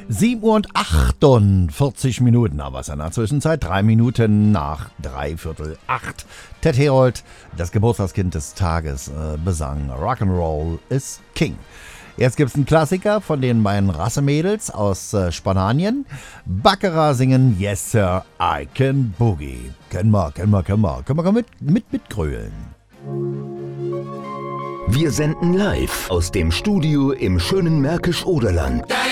7:48 aber es ist in der Zwischenzeit 3 Minuten nach 7:45. Ted Herold, das Geburtstagskind des Tages, besang Rock'n'Roll is King. Jetzt gibt's einen Klassiker von den beiden Rassemädels aus Spanien. Baccarat singen Yes Sir, I Can Boogie. Können wir mitgrölen. Wir senden live aus dem Studio im schönen Märkisch-Oderland.